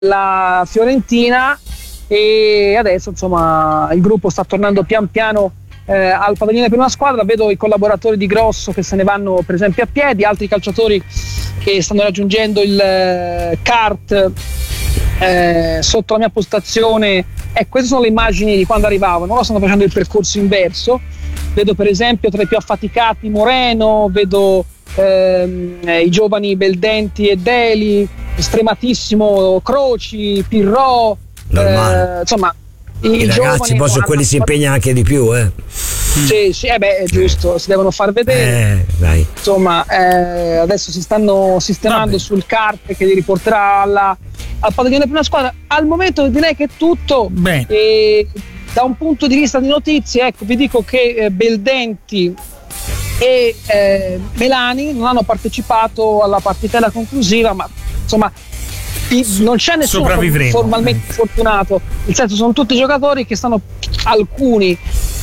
la Fiorentina, e adesso insomma il gruppo sta tornando pian piano al padiglione prima squadra. Vedo i collaboratori di Grosso che se ne vanno per esempio a piedi, altri calciatori che stanno raggiungendo il kart sotto la mia postazione. Queste sono le immagini di quando arrivavano, loro stanno facendo il percorso inverso. Vedo per esempio tra i più affaticati Moreno, vedo i giovani Beldenti e Deli, strematissimo Croci, Pirro, insomma i ragazzi poi su quelli si impegna anche di più, Sì, è giusto, si devono far vedere. Dai. Insomma, adesso si stanno sistemando sul kart che li riporterà al padiglione prima squadra. Al momento direi che è tutto. Da un punto di vista di notizie, ecco, vi dico che Beldenti e Melani non hanno partecipato alla partitella conclusiva, ma insomma non c'è nessuno formalmente fortunato, nel senso sono tutti giocatori che stanno, alcuni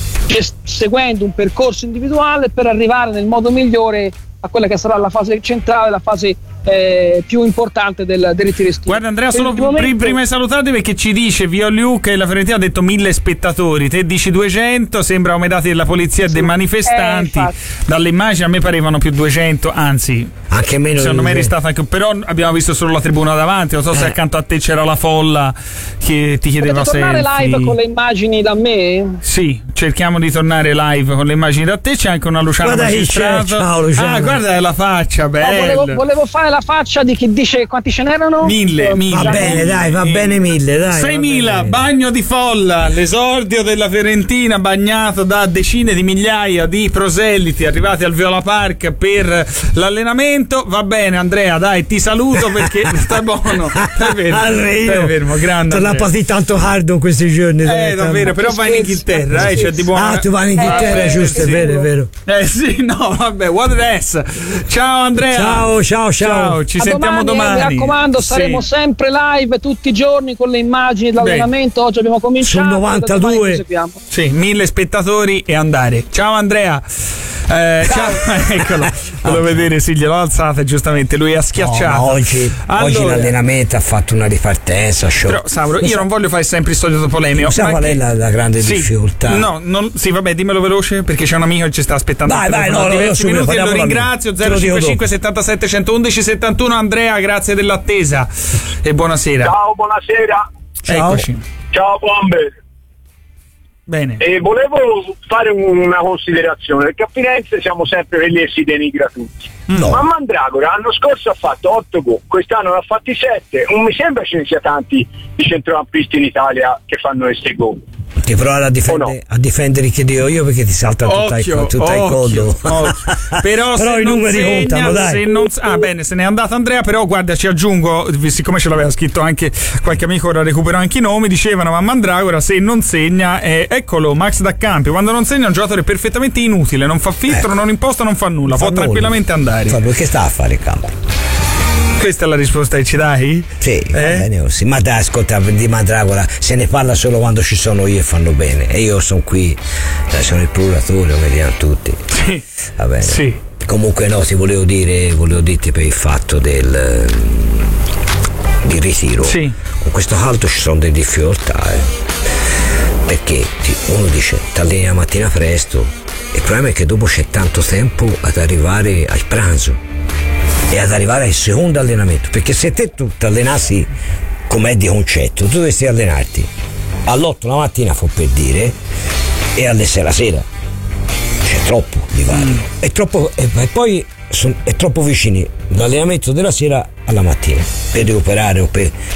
seguendo un percorso individuale per arrivare nel modo migliore a quella che sarà la fase centrale, la fase più importante del ritiro estivo. Guarda Andrea, solo prima di salutarti, perché ci dice Violiu che la Fiorentina ha detto 1000 spettatori, te dici 200, sembrano i dati della polizia e dei manifestanti. Dalle immagini a me parevano più 200, anzi anche meno. Secondo me è stata anche, però abbiamo visto solo la tribuna davanti, non so se accanto a te c'era la folla che ti chiedeva selfie. Potete tornare live con le immagini da me? Sì, cerchiamo di tornare live con le immagini da te. C'è anche una Luciana Magistrato. Ciao Luciana. Ah, guarda la faccia, bello. Volevo fare la faccia di chi dice quanti ce n'erano? 1000. Va bene, dai, va bene 1000, dai. 6000, bagno di folla, l'esordio della Fiorentina bagnato da decine di migliaia di proselliti arrivati al Viola Park per l'allenamento. Va bene Andrea, dai, ti saluto perché sta buono. Stai fermo, grande. Non la passi tanto hard in questi giorni. Davvero, però vai in Inghilterra, cioè di buona. Ah, tu vai in Inghilterra, giusto, sì. È vero. Sì, no, vabbè, what ass. Ciao Andrea. Ciao. Ci sentiamo domani. Mi raccomando, saremo sempre live tutti i giorni con le immagini dell'allenamento. Oggi abbiamo cominciato. Sul 92. Sì, 1000 spettatori e andare. Ciao Andrea. Ciao. Eccolo. Volevo vedere, sì, gliel'ho alzata giustamente. Lui ha schiacciato. Oggi l'allenamento ha fatto una ripartenza. Però Sauro, io non voglio fare sempre il solito polemico. Sa qual è la grande difficoltà? Sì, vabbè, dimmelo veloce perché c'è un amico che ci sta aspettando. Vai, diversi minuti e lo ringrazio. 055 77 111 71. Andrea, grazie dell'attesa e buonasera. Ciao, buonasera. Eccoci. Ciao Bomber. Bene. E volevo fare una considerazione, perché a Firenze siamo sempre quelli che si denigra tutti. No. Ma Mandragora l'anno scorso ha fatto 8 gol, quest'anno ne ha fatti 7. Non mi sembra ce ne sia tanti di centrocampisti in Italia che fanno queste gol. Ti provare a difendere che dico io, perché ti salta tutto il collo. Però i numeri contano, dai. Bene, se n'è andato Andrea, però guarda, ci aggiungo, siccome ce l'aveva scritto anche qualche amico, ora recupero anche i nomi, dicevano ma Mandragora se non segna, eccolo, Max D'Accampio, quando non segna è un giocatore perfettamente inutile, non fa filtro, non imposta, non fa nulla, può tranquillamente andare. Che sta a fare in campo? Questa è la risposta che ci dai? Sì, va bene così. Ma dai, ascolta, di Mandragora se ne parla solo quando ci sono io e fanno bene. E io sono qui, sono il procuratore, lo vediamo tutti. Sì. Va bene. Sì. Comunque ti volevo dirti per il fatto del ritiro. Sì. Con questo caldo ci sono delle difficoltà, perché uno dice ti alleni la mattina presto, il problema è che dopo c'è tanto tempo ad arrivare al pranzo e ad arrivare al secondo allenamento, perché se tu ti allenassi com'è di concetto, tu dovresti allenarti all'8 la mattina, per dire, e alle 6 la sera. C'è troppo di vario, è troppo, e poi è troppo vicini l'allenamento della sera alla mattina per recuperare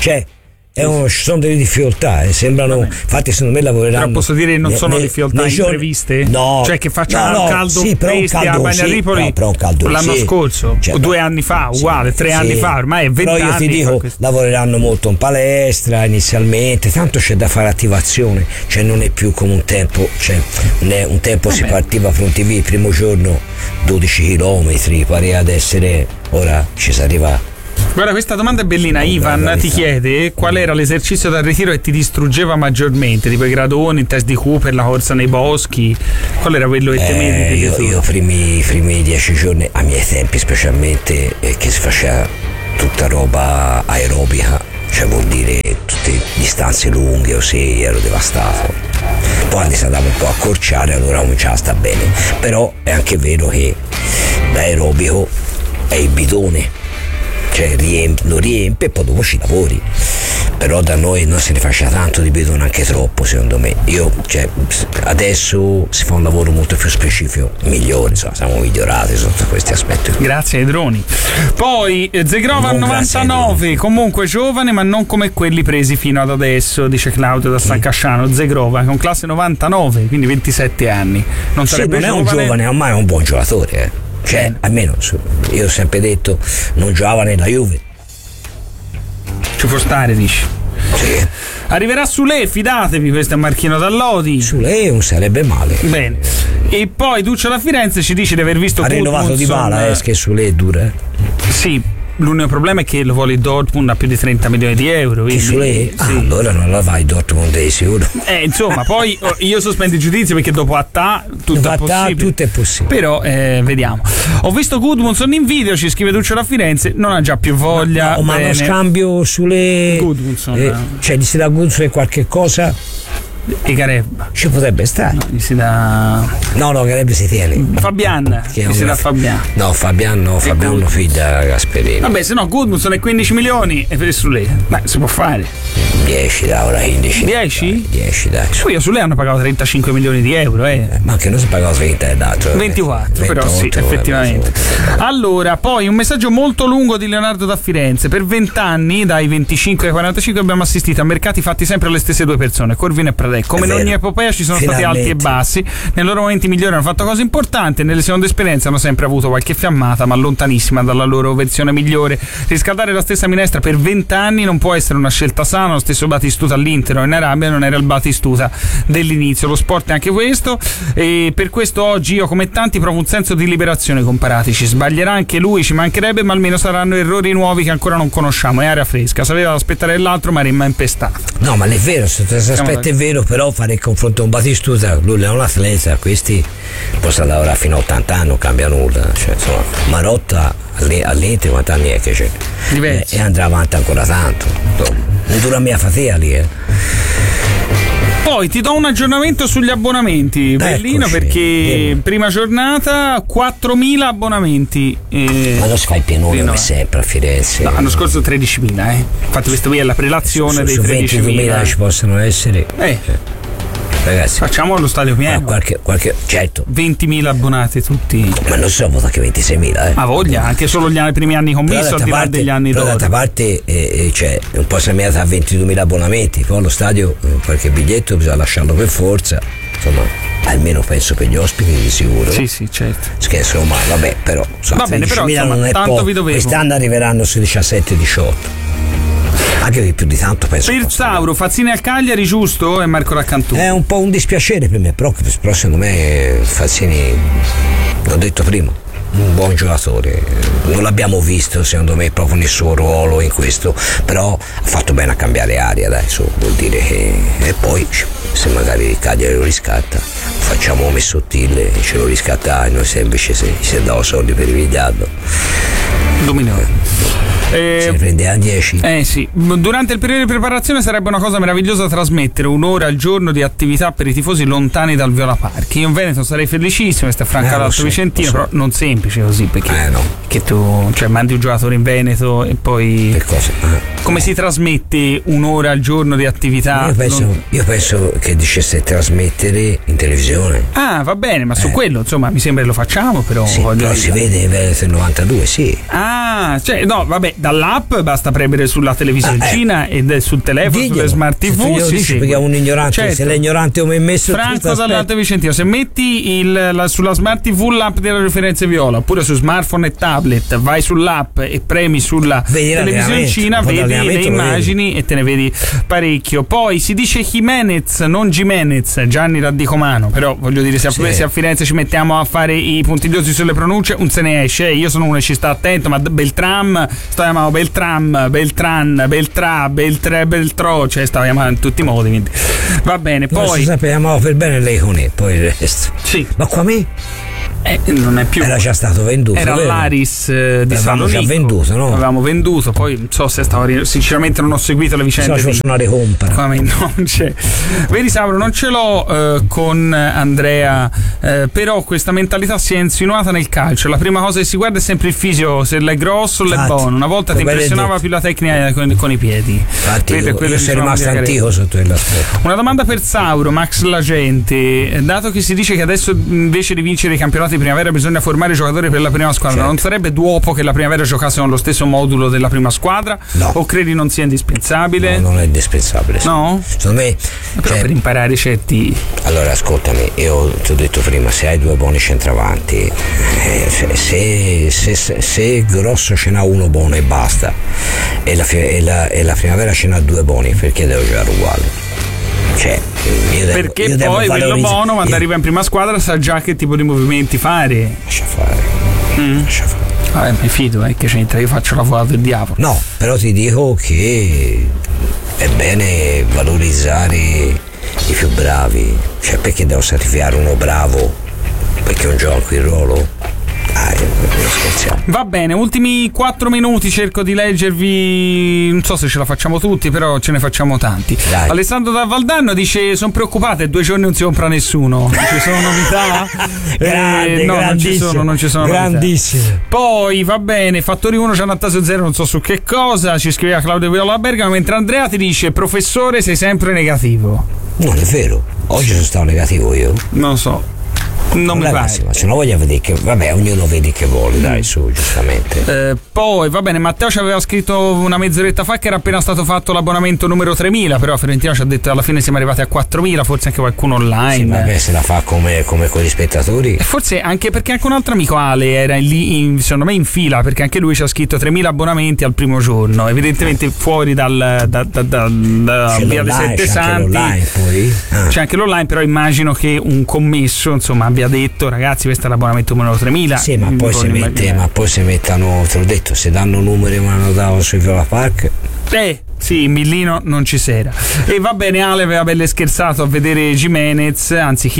ci sono delle difficoltà e sembrano, infatti secondo me lavoreranno. Però posso dire non sono difficoltà impreviste? No, cioè che facciano un caldo a Bagnaripoli l'anno scorso, certo. 2 anni fa uguale, 3 anni fa, ormai è 20 anni. Però io ti dico, lavoreranno molto in palestra inizialmente, tanto c'è da fare attivazione, cioè non è più come un tempo, un tempo si partiva pronti via, il primo giorno 12 chilometri, pare ad essere, ora ci si arriva. Guarda, questa domanda è bellina. Ivan ti chiede qual era l'esercizio da ritiro che ti distruggeva maggiormente, tipo i gradoni, il test di Cooper, la corsa nei boschi, qual era quello che temevi? Io primi 10 giorni, a miei tempi specialmente, che si faceva tutta roba aerobica, cioè vuol dire tutte distanze lunghe o 6, ero devastato. Poi si andava un po' a accorciare, allora cominciava a sta bene, però è anche vero che l'aerobico è il bidone, cioè lo riempie e poi dopo ci lavori. Però da noi non se ne faccia tanto di bidone, anche troppo secondo me. Adesso si fa un lavoro molto più specifico, migliore, insomma, siamo migliorati sotto questi aspetti. Grazie ai droni. Poi Zegrova al 99, comunque giovane ma non come quelli presi fino ad adesso, dice Claudio da San Casciano. Zegrova con classe 99, quindi 27 anni. Non sarebbe non è un giovane, ormai è un buon giocatore, cioè almeno io ho sempre detto non giocava nella Juve. Ci può stare, dici? Sì. Arriverà Sule, fidatevi, questo è Marchino Dall'Odi. Sule non sarebbe male. Bene. E poi Duccio da Firenze ci dice di aver visto ha rinnovato Dybala, che Sule è dura. Sì. L'unico problema è che lo vuole il Dortmund a più di 30 milioni di euro. Quindi, sì. Allora non la vai Dortmund di sicuro. Insomma, poi io sospendo i giudizi perché dopo Attà tutto è possibile. Però vediamo. Ho visto Gudmundsson in video, ci scrive Duccio da Firenze, non ha già più voglia. Ma uno scambio sulle Gudmundsson. Cioè gli si dà Gudmundsson qualche cosa. E Garebba ci potrebbe stare. No, gli si dà. No, Garebba si tiene. Fabian. Gli si dà Fabian. No, Fabian lo figlia Gasperini. Vabbè, se no Gudmundsson è 15 milioni e per Sule. Beh, si può fare. 10 da ora 15. 10? 10 dai. Poi a Sule hanno pagato 35 milioni di euro, Ma anche non si pagava 30 è dato. 24, 28, però sì, effettivamente. Allora, poi un messaggio molto lungo di Leonardo da Firenze. Per 20 anni, dai 25 ai 45, abbiamo assistito a mercati fatti sempre alle stesse due persone, Corvino e Pradè. Come in ogni epopea ci sono stati alti e bassi, nei loro momenti migliori hanno fatto cose importanti, nelle seconde esperienze hanno sempre avuto qualche fiammata, ma lontanissima dalla loro versione migliore. Riscaldare la stessa minestra per 20 anni non può essere una scelta sana. Lo stesso Batistuta all'Inter o in Arabia non era il Batistuta dell'inizio. Lo sport è anche questo, e per questo oggi io, come tanti, provo un senso di liberazione con Paratici. Sbaglierà anche lui, ci mancherebbe, ma almeno saranno errori nuovi che ancora non conosciamo. È aria fresca, sapeva da aspettare l'altro, ma rimma impestata. No, ma è vero, sotto questo aspetto è vero, però fare il confronto con Batistuta, lui è un atleta, questi possono lavorare fino a 80 anni, non cambia nulla, cioè, insomma, Marotta all'Inter quanti anni è che c'è? E andrà avanti ancora tanto, non dura mia fatica lì. Poi ti do un aggiornamento sugli abbonamenti, Bellino, perché prima giornata 4.000 abbonamenti. Ma non si fa il pienone come sempre a Firenze. No, l'anno scorso 13.000, Infatti questa qui è la prelazione dei 13.000. Ci possono essere. Ragazzi, facciamo lo stadio pieno. Certo. 20.000 abbonati tutti. Ma non so vota che 26.000, Ma voglia, anche solo gli primi anni commesso, al di là degli anni d'oro. D'altra parte un po' si è a 22.000 abbonamenti, poi allo stadio qualche biglietto bisogna lasciarlo per forza. Insomma, almeno penso per gli ospiti di sicuro. Sì, certo. Che insomma, vabbè, però va bene, però insomma, non è tanto poco. Vi dovevo. Quest'anno arriveranno sui 17-18. Anche di più di tanto penso. Pirzauro, Fazzini al Cagliari, giusto? E Marco Raccantù. È un po' un dispiacere per me, però secondo me Fazzini, l'ho detto prima, un buon giocatore, non l'abbiamo visto secondo me proprio nel suo ruolo in questo, però ha fatto bene a cambiare aria, dai, vuol dire che. E poi se magari il Cagliari lo riscatta, facciamo come Sottile, ce lo riscatta, e noi se invece se davo soldi per ripigliarlo dominore. Si prende a 10. Sì. Durante il periodo di preparazione sarebbe una cosa meravigliosa trasmettere un'ora al giorno di attività per i tifosi lontani dal Viola Park. Io in Veneto sarei felicissimo, sta Franca l'Alto Vicentino, però non semplice così, perché che tu mandi un giocatore in Veneto e poi come si trasmette un'ora al giorno di attività? Io penso che dicesse trasmettere in televisione. Va bene, ma su quello insomma mi sembra che lo facciamo, però sì, però si vede in Veneto 92, sì. No, vabbè, dall'app basta premere sulla televisioncina ed sul telefono, sulle smart TV. Sì, perché è un ignorante, certo. Se l'è ignorante come messo Franco dall'Alto Vicentino, se metti sulla smart TV l'app della Referenze Viola, oppure su smartphone e tablet, vai sull'app e premi sulla televisioncina, vedi le immagini e te ne vedi parecchio. Poi si dice Jimenez, non Gimenez, Gianni Radicomano, però voglio dire, se a Firenze ci mettiamo a fare i puntigliosi sulle pronunce, un se ne esce. Io sono uno che ci sta attento, ma Beltram stavamo Beltram, Beltran, Beltrà, Beltro, cioè stavamo in tutti i modi, quindi va bene. Poi sappiamo per bene lei con poi il resto. Sì. Ma qua me? Non è più. Era già stato venduto. Era l'Aris di Salonico. Già venduto, no? Avevamo venduto, poi non so se stava. Sinceramente non ho seguito le vicende. Ci sono una recompra. Come non c'è. Vedi, Sauro, non ce l'ho con Andrea, però questa mentalità si è insinuata nel calcio. La prima cosa che si guarda è sempre il fisio, se l'è grosso o l'è buono. Una volta ti impressionava più la tecnica con i piedi. Infatti, io sei rimasto antico sotto quell'aspetto. Una domanda per Sauro, Max L'Agente. Dato che si dice che adesso invece di vincere i campionati di primavera bisogna formare i giocatori per la prima squadra, certo, non sarebbe duopo che la primavera giocasse con lo stesso modulo della prima squadra? No. O credi non sia indispensabile? No, non è indispensabile. No? Secondo me, però per imparare certi. Allora ascoltami, io ti ho detto prima, se hai due buoni centravanti, se Grosso ce n'ha uno buono e basta, e la primavera ce n'ha due buoni, perché devo giocare uguale? Perché poi quello buono quando arriva in prima squadra sa già che tipo di movimenti fare. Lascia fare. Vabbè, mi fido, che c'entra, io faccio l'avvocato del diavolo. No, però ti dico che è bene valorizzare i più bravi, perché devo sacrificare uno bravo perché non gioco il ruolo? Va bene, ultimi 4 minuti, cerco di leggervi, non so se ce la facciamo tutti, però ce ne facciamo tanti. Dai. Alessandro da Valdanno dice: sono preoccupate, 2 giorni non si compra nessuno. Ci sono novità? No, non ci sono grandissime novità. Poi va bene, Fattori 1 c'hanno attaso 0, non so su che cosa, ci scriveva Claudio Viola Bergamo, mentre Andrea ti dice: professore, sei sempre negativo. Non è vero, oggi sono stato negativo io. Non so. Non mi pare. Ma se non voglio vedere che. Vabbè, ognuno vede che vuole, dai, su, giustamente. Poi va bene, Matteo ci aveva scritto una mezz'oretta fa che era appena stato fatto l'abbonamento numero 3000, però Fiorentina ci ha detto alla fine siamo arrivati a 4000, forse anche qualcuno online. Sì, vabbè, se la fa come con gli spettatori. E forse anche perché anche un altro amico, Ale, era lì secondo me in fila, perché anche lui ci ha scritto 3000 abbonamenti al primo giorno, evidentemente fuori da via dei Sette Santi. C'è anche l'online, però immagino che un commesso insomma abbia detto: ragazzi, questo è l'abbonamento numero 3000. Sì, ma poi si mettano, te l'ho detto, se danno numeri ma non davano sui Viola Park. Sì, Millino non ci s'era. E va bene, Ale aveva belle scherzato a vedere Jimenez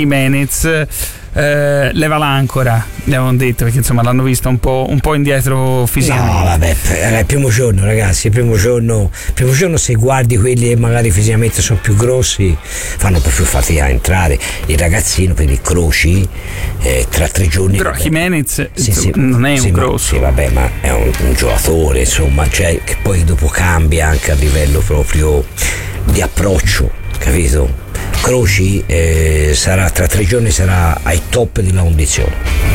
leva l'ancora, le avevano detto, perché insomma l'hanno visto un po' indietro fisicamente. No, vabbè, è il primo giorno, ragazzi, il primo giorno se guardi quelli che magari fisicamente sono più grossi fanno più fatica a entrare. Il ragazzino per i croci tra 3 giorni. Però Jimenez non è un grosso. Sì, vabbè, ma è un giocatore, insomma, cioè, che poi dopo cambia anche a livello proprio di approccio, capito? Croci sarà tra 3 giorni, sarà ai top della condizione.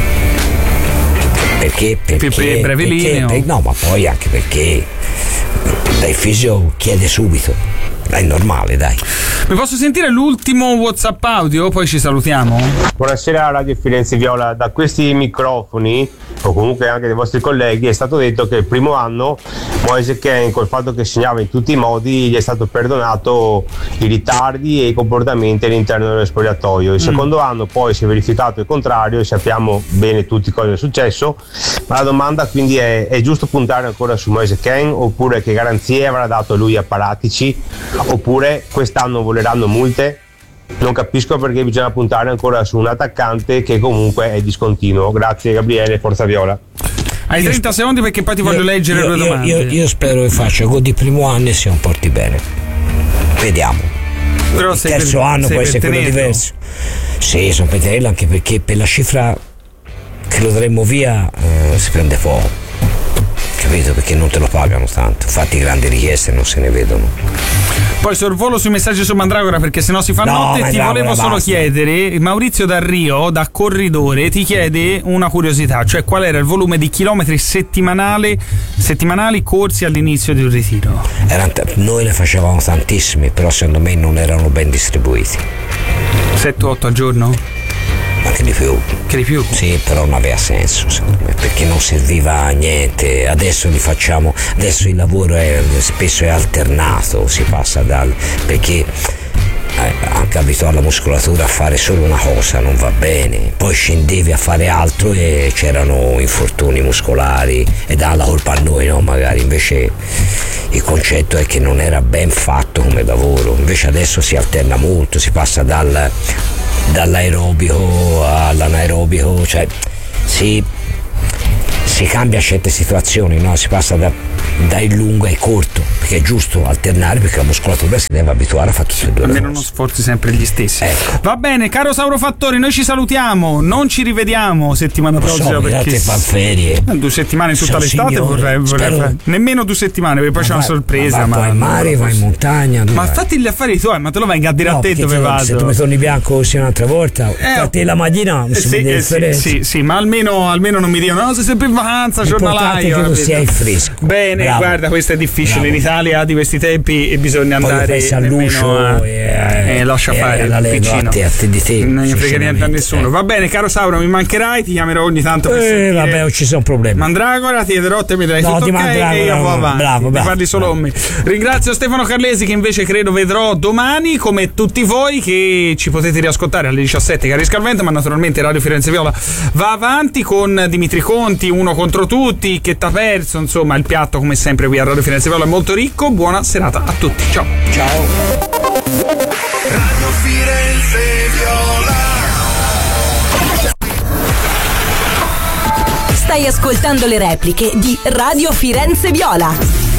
Perché no, ma poi anche perché dai fisio chiede subito. È normale, dai. Mi posso sentire l'ultimo WhatsApp audio? Poi ci salutiamo. Buonasera Radio Firenze Viola. Da questi microfoni, o comunque anche dei vostri colleghi, è stato detto che il primo anno Moise Kean, col fatto che segnava in tutti i modi, gli è stato perdonato i ritardi e i comportamenti all'interno dello spogliatoio. Il secondo anno poi si è verificato il contrario e sappiamo bene tutti cosa è successo. Ma la domanda quindi è giusto puntare ancora su Moise Kean, oppure che garanzie avrà dato lui a Paratici, oppure quest'anno voleranno multe? Non capisco perché bisogna puntare ancora su un attaccante che comunque è discontinuo. Grazie Gabriele, Forza Viola. Hai 30 secondi perché poi ti voglio leggere le domande. Io spero che faccia gol di primo anno e si comporti bene. Vediamo. Però il terzo anno può essere quello diverso. Sì, sono per tenerlo, anche perché per la cifra che lo daremmo via si prende poco. Capito? Perché non te lo pagano tanto. Infatti grandi richieste non se ne vedono. Poi sorvolo sui messaggi su Mandragora, perché sennò si fa notte. Ti volevo solo chiedere, Maurizio Dal Rio, da corridore, ti chiede una curiosità, cioè qual era il volume di chilometri settimanali corsi all'inizio di un ritiro? Noi ne facevamo tantissimi, però secondo me non erano ben distribuiti. 7-8 al giorno? Anche di più. Che di più? Sì, però non aveva senso secondo me, perché non serviva a niente. Adesso li facciamo, adesso il lavoro spesso è alternato, si passa perché anche abituare la muscolatura a fare solo una cosa non va bene, poi scendevi a fare altro e c'erano infortuni muscolari e dava la colpa a noi, no? Magari invece il concetto è che non era ben fatto come lavoro, invece adesso si alterna molto, si passa dall'aerobico all'anaerobico, cioè si cambia certe situazioni, no? Si passa dal lungo ai corto, perché è giusto alternare, perché la muscolatura si deve abituare a fare tutte e due. Almeno non sforzi sempre gli stessi. Ecco. Va bene, caro Sauro Fattori, noi ci salutiamo, non ci rivediamo settimana prossima, perché fa ferie. 2 settimane in tutta l'estate vorrei nemmeno 2 settimane, perché poi c'è una sorpresa. Ma vai in mare, vai in montagna. Ma fatti gli affari tuoi, ma te lo venga a dire a te dove vado. Se tu mi torni bianco così un'altra volta, fatti la mattina, non si vede differenza. Sì, ma almeno non mi dicono, no, sei sempre in vacanza, giornalaio. Che tu sia in fresco. Bene, bravo. Guarda, questo è difficile. Bravo. In Italia di questi tempi bisogna andare all'uscio e lascia fare la piccino. A te di te. Non gli frega niente a nessuno. Va bene, caro Sauro, mi mancherai, ti chiamerò ogni tanto per sentire. Vabbè, non ci sono problemi. Mandragora, ti chiederò, te mi darai tutto ok e io vado avanti. Bravo. Parli solo con me. Ringrazio Stefano Carlesi, che invece credo vedrò domani, come tutti voi che ci potete riascoltare alle 17, cari Scarvento, ma naturalmente Radio Firenze Viola va avanti con Dimitri Conti, Uno contro tutti, Che t'ha perso, insomma il piatto come sempre qui a Radio Firenze Viola è molto ricco. Buona serata a tutti, ciao. Radio Firenze Viola. Stai ascoltando le repliche di Radio Firenze Viola.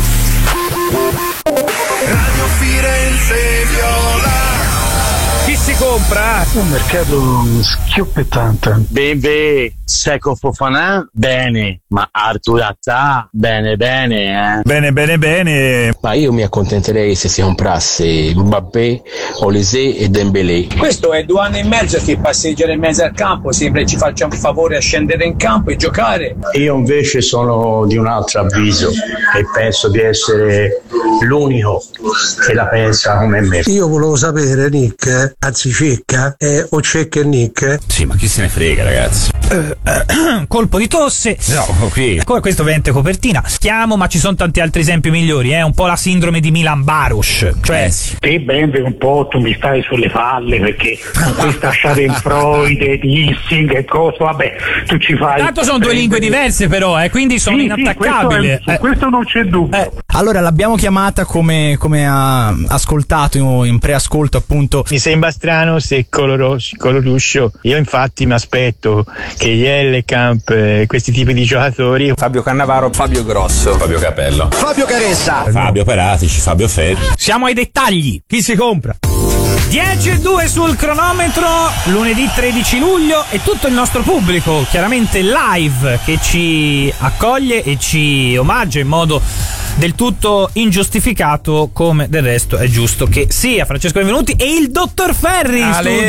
Radio Firenze Viola. Chi si compra? Un mercato schioppettante. Bebe, Seco Fofana, bene, ma Artur Attà, bene, eh. Bene. Ma io mi accontenterei se si comprasse Mbappé, Olise e Dembélé. Questo è 2 anni e mezzo che passeggiare in mezzo al campo, sembra che ci faccia un favore a scendere in campo e giocare. Io invece sono di un altro avviso e penso di essere l'unico che la pensa come me. Io volevo sapere, Nick, anzi Cecca, o Cecca e Nick. Sì, ma chi se ne frega, ragazzi. Colpo di tosse. No, qui. Questo ovviamente copertina. Stiamo, ma ci sono tanti altri esempi migliori, un po' la sindrome di Milan Baros. Cioè, te Benve un po' tu mi stai sulle falle, perché con questa schadenfreude, dissing e cose, vabbè, tu ci fai. Tanto sono 2 lingue diverse però, quindi sono inattaccabili. Questo non c'è dubbio. Allora l'abbiamo chiamata come ha ascoltato in preascolto, appunto. Mi sembra strano se Coloruscio. Io infatti mi aspetto che Jellecamp, questi tipi di giocatori, Fabio Cannavaro, Fabio Grosso, Fabio Capello, Fabio Caressa, Fabio Peratici, Fabio Ferri. Siamo ai dettagli. Chi si compra? 10:02 sul cronometro, lunedì 13 luglio, e tutto il nostro pubblico chiaramente live che ci accoglie e ci omaggia in modo del tutto ingiustificato, come del resto è giusto che sia. Francesco Benvenuti e il dottor Ferri in studio.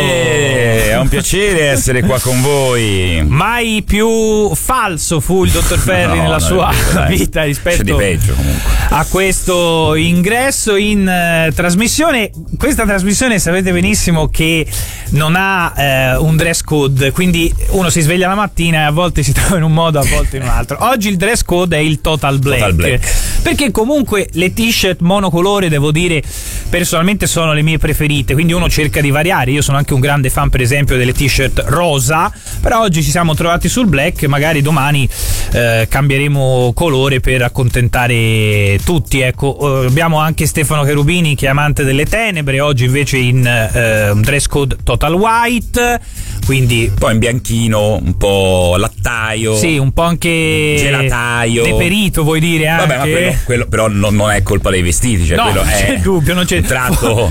È un piacere essere qua con voi. Mai più falso fu il dottor Ferri nella sua vita rispetto di peggio, a questo ingresso in trasmissione. Questa trasmissione sapete benissimo che non ha un dress code, quindi uno si sveglia la mattina e a volte si trova in un modo, a volte in un altro. Oggi il dress code è il Total Black. Perché comunque le t-shirt monocolore, devo dire, personalmente sono le mie preferite, quindi uno cerca di variare. Io sono anche un grande fan, per esempio, delle t-shirt rosa, però oggi ci siamo trovati sul black, magari domani cambieremo colore per accontentare tutti. Ecco, abbiamo anche Stefano Cherubini, che è amante delle tenebre, oggi invece in dress code total white, quindi un po' in bianchino, un po' lattaio, sì, un po' anche gelataio, deperito, vuoi dire anche. Vabbè, ma quello però non è colpa dei vestiti, cioè, no, quello non c'è dubbio, non c'è un tratto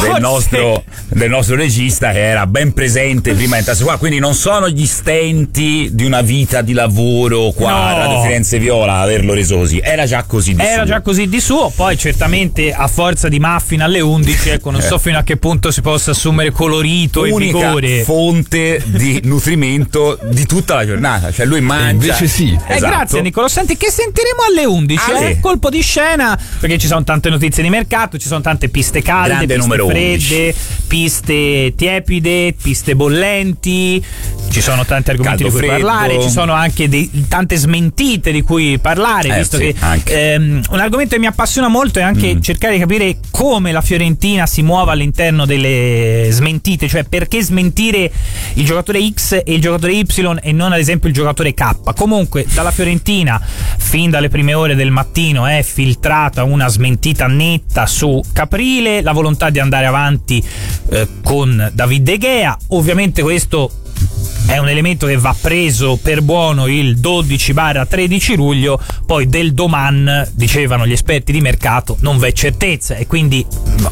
del nostro regista, che era ben presente prima di entrare qua, quindi non sono gli stenti di una vita di lavoro qua a Radio Firenze Viola a averlo reso così, era già così di suo. Poi certamente a forza di muffin alle 11, ecco, non so fino a che punto si possa assumere colorito e vigore, fonte di nutrimento di tutta la giornata, cioè lui mangia. Invece sì, esatto. Grazie Nicolò. Senti, che sentiremo alle 11? Colpo di scena, perché ci sono tante notizie di mercato, ci sono tante piste calde, grande piste numero fredde, piste tiepide, piste bollenti. Ci sono tanti argomenti Caldo, di cui freddo. parlare, ci sono anche tante smentite di cui parlare, visto sì, che un argomento che mi appassiona molto è anche cercare di capire come la Fiorentina si muova all'interno delle smentite, cioè perché smentire il giocatore X e il giocatore Y e non ad esempio il giocatore K. Comunque dalla Fiorentina fin dalle prime ore del mattino è filtrata una smentita netta su Caprile, la volontà di andare avanti con David De Gea. Ovviamente questo è un elemento che va preso per buono il 12/13 luglio, poi del Doman, dicevano gli esperti di mercato, non v'è certezza, e quindi